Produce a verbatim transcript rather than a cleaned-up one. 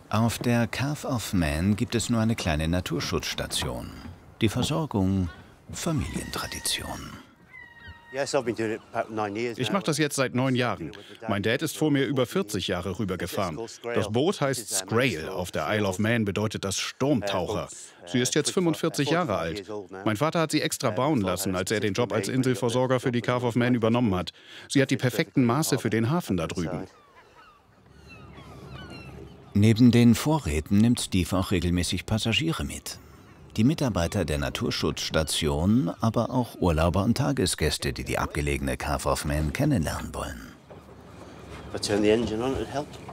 Auf der Cave of Man gibt es nur eine kleine Naturschutzstation. Die Versorgung Familientradition. Ich mache das jetzt seit neun Jahren. Mein Dad ist vor mir über vierzig Jahre rübergefahren. Das Boot heißt Scrail. Auf der Isle of Man bedeutet das Sturmtaucher. Sie ist jetzt fünfundvierzig Jahre alt. Mein Vater hat sie extra bauen lassen, als er den Job als Inselversorger für die Cave of Man übernommen hat. Sie hat die perfekten Maße für den Hafen da drüben. Neben den Vorräten nimmt Steve auch regelmäßig Passagiere mit. Die Mitarbeiter der Naturschutzstation, aber auch Urlauber und Tagesgäste, die die abgelegene Cave of Man kennenlernen wollen. If I turn the engine on, it'd help.